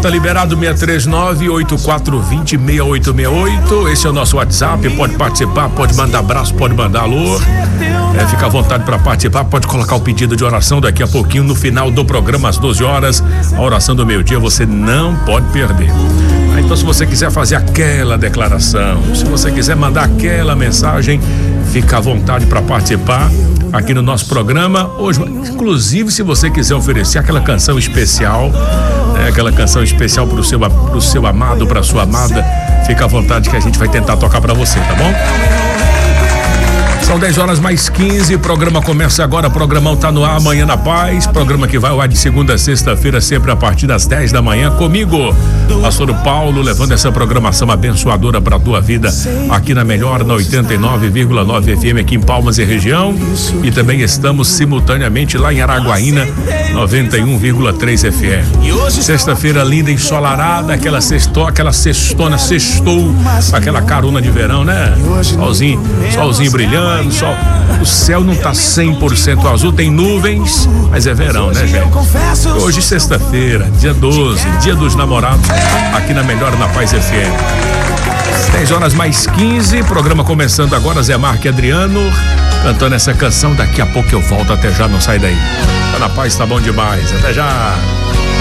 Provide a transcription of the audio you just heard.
Tá liberado 639-8420-6868. Esse é o nosso WhatsApp. Pode participar, pode mandar abraço, pode mandar alô. Fica à vontade para participar. Pode colocar o pedido de oração daqui a pouquinho no final do programa, às 12 horas. A oração do meio-dia você não pode perder. Então, se você quiser fazer aquela declaração, se você quiser mandar aquela mensagem, fica à vontade para participar aqui no nosso programa hoje. Inclusive, se você quiser oferecer aquela canção especial, aquela canção especial pro seu amado, pra sua amada, fica à vontade que a gente vai tentar tocar para você, tá bom? São 10h mais 15, o programa começa agora, o programão tá no ar, Amanhã na Paz, programa que vai ao ar de segunda a sexta-feira, sempre a partir das 10 da manhã, comigo, pastor Paulo, levando essa programação abençoadora pra tua vida, aqui na Melhor, na 89,9 FM, aqui em Palmas e região, e também estamos simultaneamente lá em Araguaína, 91,3 FM. Sexta-feira linda, ensolarada, aquela sextona, sextou, aquela carona de verão, né? Solzinho brilhando. O céu não tá 100% azul, tem nuvens, mas é verão, né, gente? Hoje, sexta-feira, dia 12, dia dos namorados, aqui na Melhor na Paz FM. 10h mais 15, programa começando agora, Zé Marque e Adriano cantando essa canção. Daqui a pouco eu volto, até já, não sai daí. Tá na paz, tá bom demais, até já.